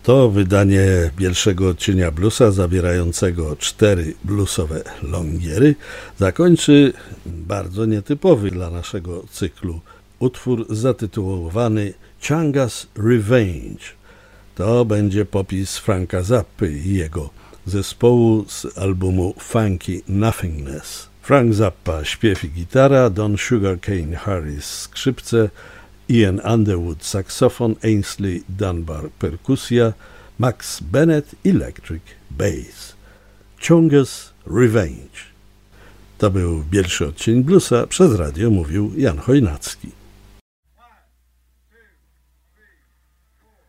To wydanie pierwszego odcienia bluesa zawierającego 4 bluesowe longiery zakończy bardzo nietypowy dla naszego cyklu utwór zatytułowany Chunga's Revenge. To będzie popis Franka Zappy i jego zespołu z albumu Funky Nothingness. Frank Zappa śpiew i gitara, Don Sugarcane Harris skrzypce, Ian Underwood saksofon, Ainsley Dunbar perkusja, Max Bennett electric bass. Chunga's Revenge. To był pierwszy odcień bluesa, przez radio mówił Jan Chojnacki.